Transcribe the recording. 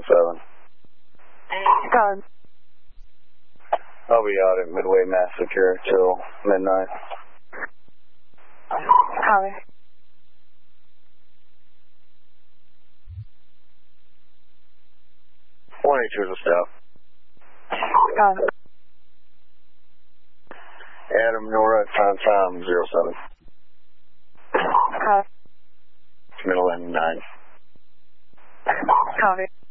7. Copy. I'll be out at Midway Massacre till midnight. Copy. .182 is a stop. Copy. Adam, no right, time 07. Copy. Middle end 9. Copy.